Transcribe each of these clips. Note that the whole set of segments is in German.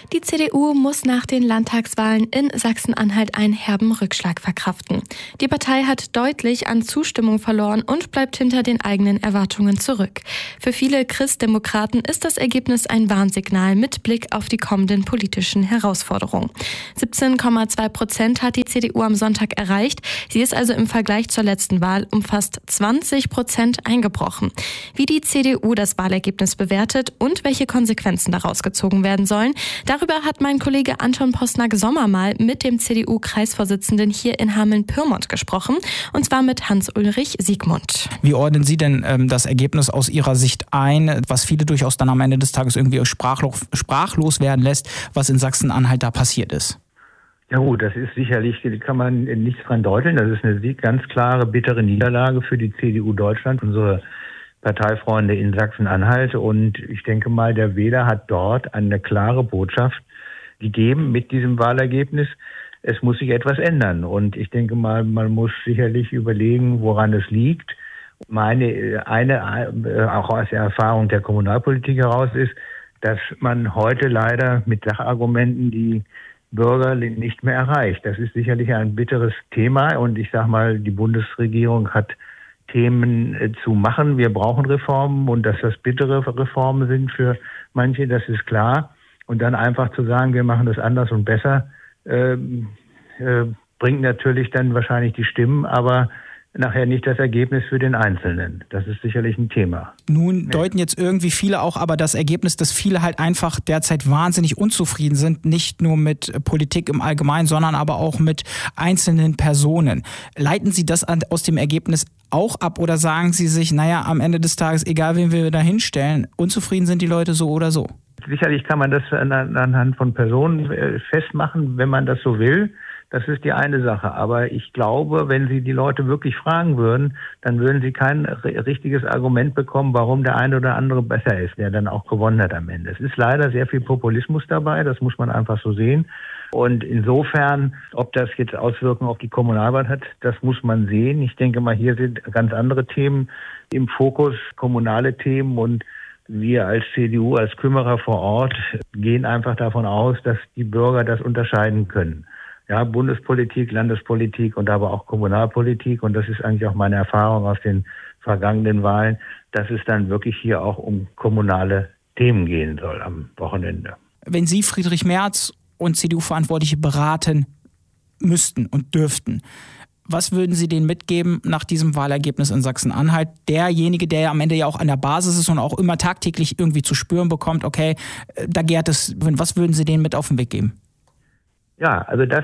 Die CDU muss nach den Landtagswahlen in Sachsen-Anhalt einen herben Rückschlag verkraften. Die Partei hat deutlich an Zustimmung verloren und bleibt hinter den eigenen Erwartungen zurück. Für viele Christdemokraten ist das Ergebnis ein Warnsignal mit Blick auf die kommenden politischen Herausforderungen. 17,2% hat die CDU am Sonntag erreicht. Sie ist also im Vergleich zur letzten Wahl um fast 20% eingebrochen. Wie die CDU das Wahlergebnis bewertet und welche Konsequenzen daraus gezogen werden sollen, darüber hat mein Kollege Anton Posnack-Sommer mal mit dem CDU-Kreisvorsitzenden hier in Hameln-Pyrmont gesprochen, und zwar mit Hans-Ulrich Siegmund. Wie ordnen Sie denn das Ergebnis aus Ihrer Sicht ein, was viele durchaus dann am Ende des Tages irgendwie sprachlos werden lässt, was in Sachsen-Anhalt da passiert ist? Ja gut, das ist sicherlich, da kann man nichts dran deuteln. Das ist eine ganz klare, bittere Niederlage für die CDU Deutschland, unsere Parteifreunde in Sachsen-Anhalt. Und ich denke mal, der Wähler hat dort eine klare Botschaft gegeben mit diesem Wahlergebnis. Es muss sich etwas ändern. Und ich denke mal, man muss sicherlich überlegen, woran es liegt. Auch aus der Erfahrung der Kommunalpolitik heraus ist, dass man heute leider mit Sachargumenten die Bürger nicht mehr erreicht. Das ist sicherlich ein bitteres Thema. Und ich sage mal, die Bundesregierung hat Themen zu machen. Wir brauchen Reformen, und dass das bittere Reformen sind für manche, das ist klar. Und dann einfach zu sagen, wir machen das anders und besser, bringt natürlich dann wahrscheinlich die Stimmen, aber nachher nicht das Ergebnis für den Einzelnen. Das ist sicherlich ein Thema. Nun deuten jetzt irgendwie viele auch aber das Ergebnis, dass viele halt einfach derzeit wahnsinnig unzufrieden sind, nicht nur mit Politik im Allgemeinen, sondern aber auch mit einzelnen Personen. Leiten Sie das aus dem Ergebnis auch ab oder sagen Sie sich, naja, am Ende des Tages, egal wen wir da hinstellen, unzufrieden sind die Leute so oder so? Sicherlich kann man das anhand von Personen festmachen, wenn man das so will. Das ist die eine Sache. Aber ich glaube, wenn Sie die Leute wirklich fragen würden, dann würden Sie kein richtiges Argument bekommen, warum der eine oder andere besser ist, der dann auch gewonnen hat am Ende. Es ist leider sehr viel Populismus dabei, das muss man einfach so sehen. Und insofern, ob das jetzt Auswirkungen auf die Kommunalwahl hat, das muss man sehen. Ich denke mal, hier sind ganz andere Themen im Fokus, kommunale Themen, und wir als CDU, als Kümmerer vor Ort gehen einfach davon aus, dass die Bürger das unterscheiden können. Ja, Bundespolitik, Landespolitik und aber auch Kommunalpolitik. Und das ist eigentlich auch meine Erfahrung aus den vergangenen Wahlen, dass es dann wirklich hier auch um kommunale Themen gehen soll am Wochenende. Wenn Sie Friedrich Merz und CDU-Verantwortliche beraten müssten und dürften, was würden Sie denen mitgeben nach diesem Wahlergebnis in Sachsen-Anhalt? Derjenige, der ja am Ende ja auch an der Basis ist und auch immer tagtäglich irgendwie zu spüren bekommt, okay, da gärt es, was würden Sie denen mit auf den Weg geben? Ja, also dass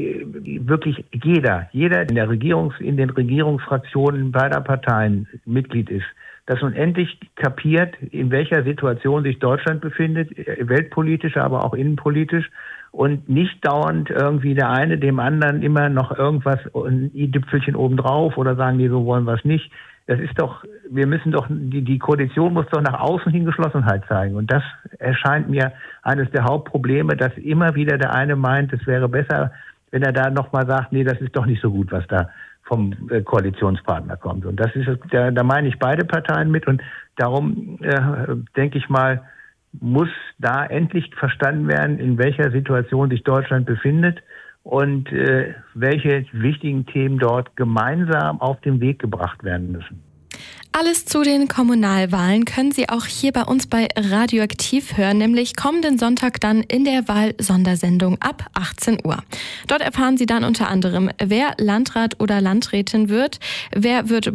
wirklich jeder in den Regierungsfraktionen beider Parteien Mitglied ist, dass nun endlich kapiert, in welcher Situation sich Deutschland befindet, weltpolitisch, aber auch innenpolitisch, und nicht dauernd irgendwie der eine dem anderen immer noch irgendwas, ein i-Tüpfelchen obendrauf, oder sagen, nee, so wollen wir es nicht. Das ist doch, wir müssen doch, die Koalition muss doch nach außen hin Geschlossenheit zeigen. Und das erscheint mir eines der Hauptprobleme, dass immer wieder der eine meint, es wäre besser, wenn er da nochmal sagt, nee, das ist doch nicht so gut, was da vom Koalitionspartner kommt. Und das ist, da meine ich beide Parteien mit, und darum denke ich mal, muss da endlich verstanden werden, in welcher Situation sich Deutschland befindet und welche wichtigen Themen dort gemeinsam auf den Weg gebracht werden müssen. Alles zu den Kommunalwahlen können Sie auch hier bei uns bei Radioaktiv hören, nämlich kommenden Sonntag dann in der Wahlsondersendung ab 18 Uhr. Dort erfahren Sie dann unter anderem, wer Landrat oder Landrätin wird, wer wird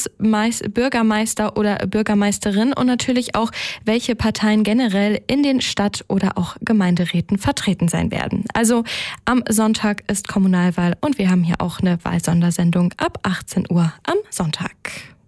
Bürgermeister oder Bürgermeisterin, und natürlich auch, welche Parteien generell in den Stadt- oder auch Gemeinderäten vertreten sein werden. Also am Sonntag ist Kommunalwahl, und wir haben hier auch eine Wahlsondersendung ab 18 Uhr am Sonntag.